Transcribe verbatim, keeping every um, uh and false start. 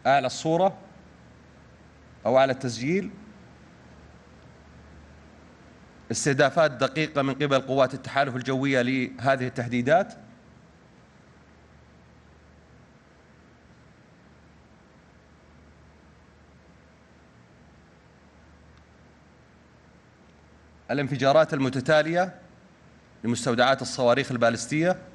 أعلى الصورة أو أعلى التسجيل. استهدافات دقيقة من قبل قوات التحالف الجوية لهذه التهديدات. الانفجارات المتتالية لمستودعات الصواريخ البالستية.